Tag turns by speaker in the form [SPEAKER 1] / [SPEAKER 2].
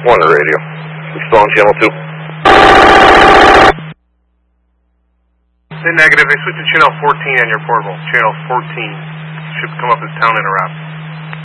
[SPEAKER 1] 1 to radio. You still on channel 2?
[SPEAKER 2] Say negative. They switched to channel 14 on your portable. Channel 14 should come up as town interrupt.